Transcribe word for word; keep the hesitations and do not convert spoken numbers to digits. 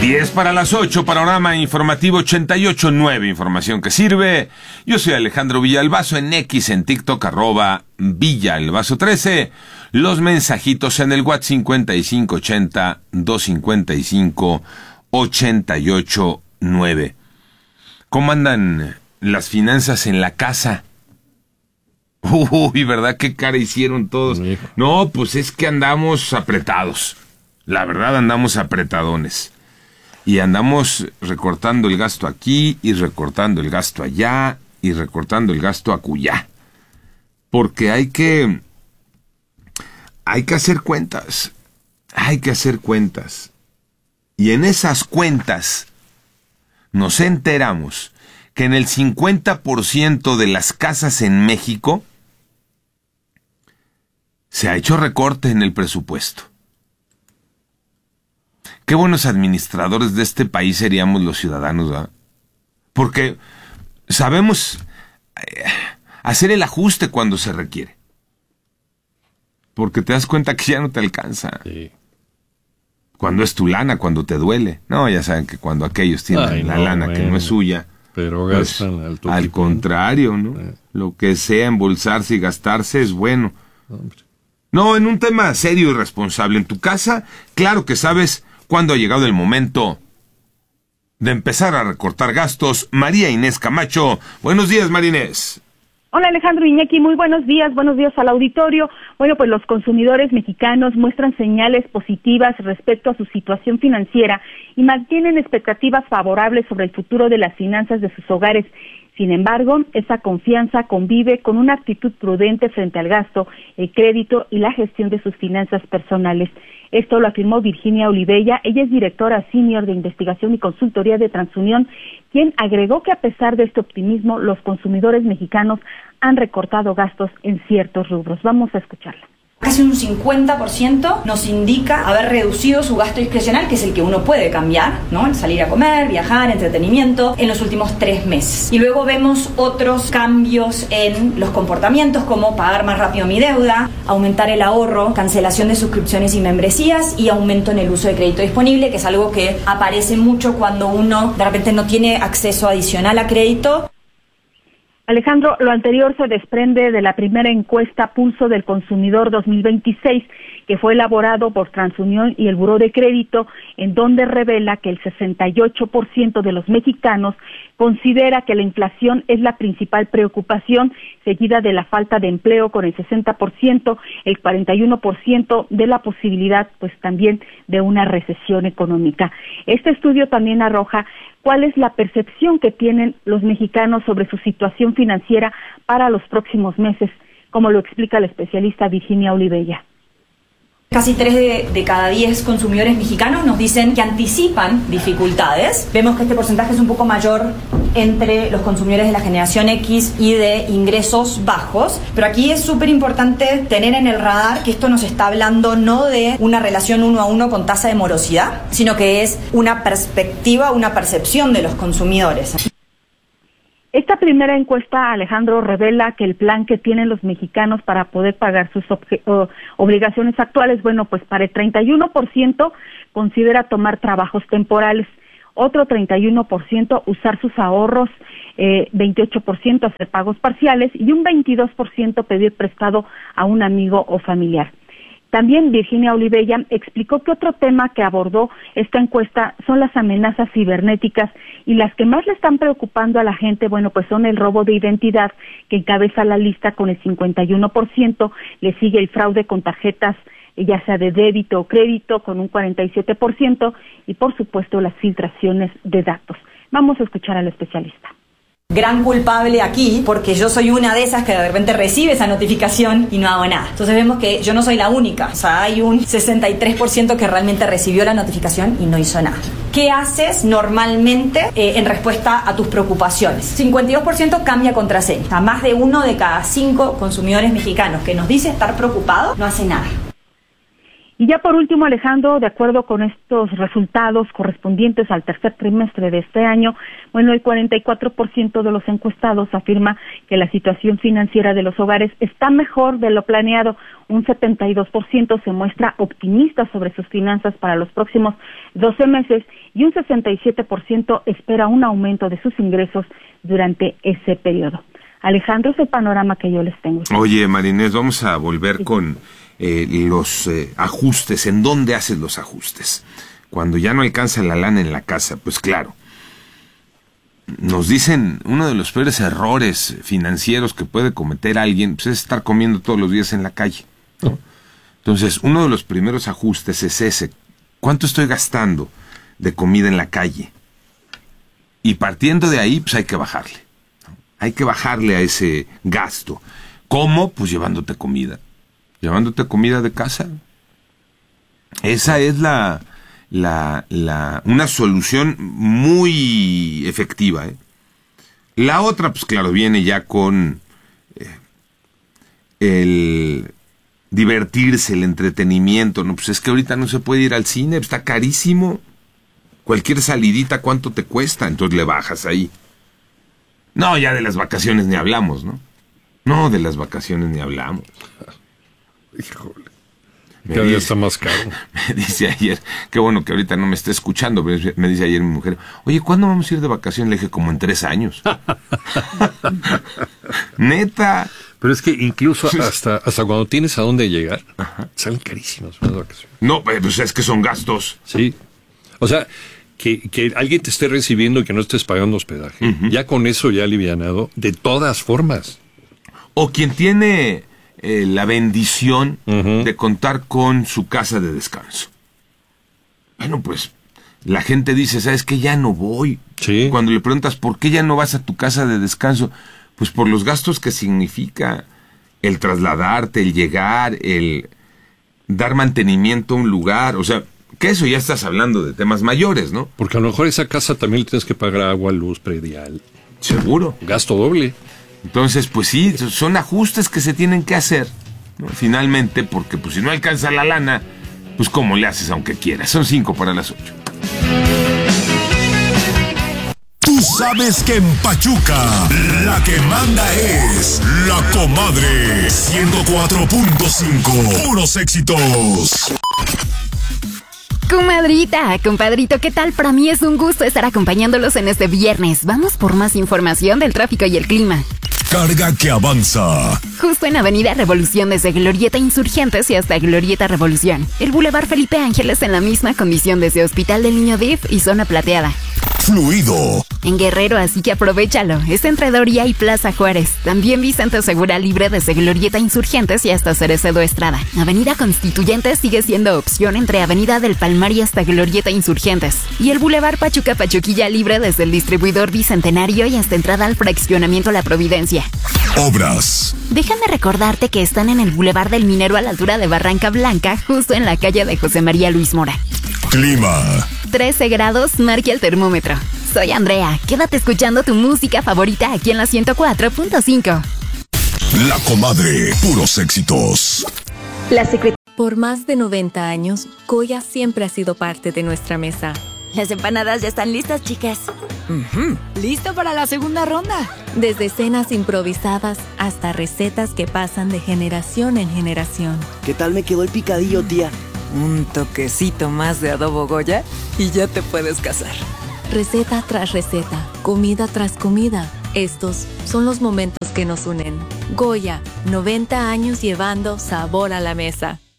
diez para las ocho, panorama informativo ochenta y ocho punto nueve, información que sirve. Yo soy Alejandro Villalbazo, en X, en TikTok, arroba Villalbazo trece. Los mensajitos en el WhatsApp cincuenta y cinco ochenta, doscientos cincuenta y cinco, ochenta y ocho nueve. ¿Cómo andan las finanzas en la casa? Uy, ¿verdad? ¿Qué cara hicieron todos? No, pues es que andamos apretados. La verdad, andamos apretadones. Y andamos recortando el gasto aquí, y recortando el gasto allá, y recortando el gasto acullá. Porque hay que... Hay que hacer cuentas. Hay que hacer cuentas. Y en esas cuentas nos enteramos que en el cincuenta por ciento de las casas en México se ha hecho recorte en el presupuesto. Qué buenos administradores de este país seríamos los ciudadanos, ¿verdad? Porque sabemos eh, hacer el ajuste cuando se requiere. Porque te das cuenta que ya no te alcanza. Sí. Cuando es tu lana, cuando te duele. No, ya saben que cuando aquellos tienen Ay, la no, lana bueno, que no es suya, pero gastan pues, al, al contrario, ¿no? Eh. Lo que sea embolsarse y gastarse es bueno. Hombre. No, en un tema serio y responsable. En tu casa, claro que sabes cuándo ha llegado el momento de empezar a recortar gastos. María Inés Camacho. Buenos días, María Inés. Hola, Alejandro Iñaki, muy buenos días, buenos días al auditorio. Bueno, pues los consumidores mexicanos muestran señales positivas respecto a su situación financiera y mantienen expectativas favorables sobre el futuro de las finanzas de sus hogares. Sin embargo, esa confianza convive con una actitud prudente frente al gasto, el crédito y la gestión de sus finanzas personales. Esto lo afirmó Virginia Olivella. Ella es directora senior de investigación y consultoría de Transunión, quien agregó que a pesar de este optimismo, los consumidores mexicanos han recortado gastos en ciertos rubros. Vamos a escucharla. Casi un cincuenta por ciento nos indica haber reducido su gasto discrecional, que es el que uno puede cambiar, ¿no? El salir a comer, viajar, entretenimiento, en los últimos tres meses. Y luego vemos otros cambios en los comportamientos, como pagar más rápido mi deuda, aumentar el ahorro, cancelación de suscripciones y membresías y aumento en el uso de crédito disponible, que es algo que aparece mucho cuando uno de repente no tiene acceso adicional a crédito. Alejandro, lo anterior se desprende de la primera encuesta Pulso del Consumidor dos mil veintiséis, que fue elaborado por Transunión y el Buró de Crédito, en donde revela que el sesenta y ocho por ciento de los mexicanos considera que la inflación es la principal preocupación, seguida de la falta de empleo con el sesenta por ciento, el cuarenta y uno por ciento de la posibilidad, pues también, de una recesión económica. Este estudio también arroja cuál es la percepción que tienen los mexicanos sobre su situación financiera para los próximos meses, como lo explica la especialista Virginia Olivella. Casi tres de, de cada diez consumidores mexicanos nos dicen que anticipan dificultades. Vemos que este porcentaje es un poco mayor entre los consumidores de la generación X y de ingresos bajos. Pero aquí es súper importante tener en el radar que esto nos está hablando no de una relación uno a uno con tasa de morosidad, sino que es una perspectiva, una percepción de los consumidores. Esta primera encuesta, Alejandro, revela que el plan que tienen los mexicanos para poder pagar sus uh, obligaciones actuales, bueno, pues para el treinta y uno por ciento considera tomar trabajos temporales, otro treinta y uno por ciento usar sus ahorros, eh, veintiocho por ciento hacer pagos parciales y un veintidós por ciento pedir prestado a un amigo o familiar. También Virginia Olivella explicó que otro tema que abordó esta encuesta son las amenazas cibernéticas y las que más le están preocupando a la gente, bueno, pues son el robo de identidad, que encabeza la lista con el cincuenta y uno por ciento, le sigue el fraude con tarjetas, ya sea de débito o crédito, con un cuarenta y siete por ciento, y por supuesto las filtraciones de datos. Vamos a escuchar al especialista. Gran culpable aquí, porque yo soy una de esas que de repente recibe esa notificación y no hago nada. Entonces vemos que yo no soy la única. O sea, hay un sesenta y tres por ciento que realmente recibió la notificación y no hizo nada. ¿Qué haces normalmente eh, en respuesta a tus preocupaciones? cincuenta y dos por ciento cambia contraseña. O sea, más de uno de cada cinco consumidores mexicanos que nos dice estar preocupado no hace nada. Y ya por último, Alejandro, de acuerdo con estos resultados correspondientes al tercer trimestre de este año, bueno, el cuarenta y cuatro por ciento de los encuestados afirma que la situación financiera de los hogares está mejor de lo planeado. Un setenta y dos por ciento se muestra optimista sobre sus finanzas para los próximos doce meses y un sesenta y siete por ciento espera un aumento de sus ingresos durante ese periodo. Alejandro, es el panorama que yo les tengo. Oye, Marinés, vamos a volver sí. con eh, los eh, ajustes. ¿En dónde haces los ajustes? Cuando ya no alcanza la lana en la casa, pues claro. Nos dicen, uno de los peores errores financieros que puede cometer alguien pues, es estar comiendo todos los días en la calle, ¿no? Entonces, uno de los primeros ajustes es ese. ¿Cuánto estoy gastando de comida en la calle? Y partiendo de ahí, pues hay que bajarle. Hay que bajarle a ese gasto. ¿Cómo? Pues llevándote comida. Llevándote comida de casa. Esa es la, la, la, una solución muy efectiva, ¿eh? La otra, pues claro, viene ya con eh, el divertirse, el entretenimiento. No, pues es que ahorita no se puede ir al cine, está carísimo. Cualquier salidita, ¿cuánto te cuesta? Entonces le bajas ahí. No, ya de las vacaciones ni hablamos, ¿no? No, de las vacaciones ni hablamos. Híjole. Cada día está más caro. Me dice ayer, qué bueno que ahorita no me esté escuchando, pero me dice ayer mi mujer, oye, ¿cuándo vamos a ir de vacaciones? Le dije, como en tres años. Neta. Pero es que incluso hasta, hasta cuando tienes a dónde llegar, ajá, salen carísimas las vacaciones. No, pues es que son gastos. Sí. O sea, que, que alguien te esté recibiendo y que no estés pagando hospedaje, uh-huh, ya con eso ya alivianado, de todas formas. O quien tiene eh, la bendición uh-huh. de contar con su casa de descanso. Bueno, pues la gente dice, ¿sabes qué? Ya no voy. Sí. Cuando le preguntas, ¿por qué ya no vas a tu casa de descanso? Pues por los gastos que significa el trasladarte, el llegar, el dar mantenimiento a un lugar, o sea, que eso ya estás hablando de temas mayores, ¿no? Porque a lo mejor esa casa también le tienes que pagar agua, luz, predial. Seguro. Gasto doble. Entonces, pues sí, son ajustes que se tienen que hacer, ¿no? Finalmente, porque pues si no alcanza la lana, pues ¿cómo le haces aunque quieras? Son cinco para las ocho. Tú sabes que en Pachuca la que manda es La Comadre. ciento cuatro punto cinco. Puros éxitos. Comadrita, compadrito, ¿qué tal? Para mí es un gusto estar acompañándolos en este viernes. Vamos por más información del tráfico y el clima. Carga que avanza. Justo en Avenida Revolución, desde Glorieta Insurgentes y hasta Glorieta Revolución. El Boulevard Felipe Ángeles en la misma condición desde Hospital del Niño D I F y Zona Plateada. Fluido. En Guerrero, así que aprovéchalo. Es entre Doria y Plaza Juárez. También Vicente Segura libre desde Glorieta Insurgentes y hasta Cerecedo Estrada. Avenida Constituyentes sigue siendo opción entre Avenida del Palmar y hasta Glorieta Insurgentes. Y el Boulevard Pachuca Pachuquilla libre desde el distribuidor Bicentenario y hasta entrada al fraccionamiento La Providencia. Obras. Déjame recordarte que están en el Boulevard del Minero a la altura de Barranca Blanca, justo en la calle de José María Luis Mora. Clima. trece grados, marque el termómetro. Soy Andrea, quédate escuchando tu música favorita aquí en la ciento cuatro punto cinco. La Comadre, puros éxitos. La secretaria. Por más de noventa años, Goya siempre ha sido parte de nuestra mesa. Las empanadas ya están listas, chicas. Uh-huh. ¿Listo para la segunda ronda? Desde cenas improvisadas hasta recetas que pasan de generación en generación. ¿Qué tal me quedó el picadillo, tía? Un toquecito más de adobo Goya y ya te puedes casar. Receta tras receta, comida tras comida. Estos son los momentos que nos unen. Goya, noventa años llevando sabor a la mesa.